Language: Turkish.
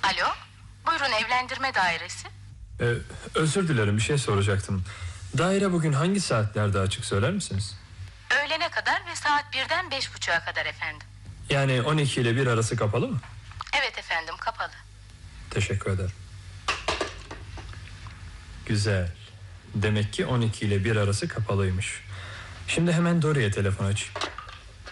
Alo, buyurun evlendirme dairesi. Özür dilerim, bir şey soracaktım. Daire bugün hangi saatlerde açık, söyler misiniz? Öğlene kadar ve saat 1'den 5.30'a kadar efendim. Yani 12 ile 1 arası kapalı mı? Evet efendim, kapalı. Teşekkür ederim. Güzel. Demek ki 12 ile 1 arası kapalıymış. Şimdi hemen Dory'e telefon aç.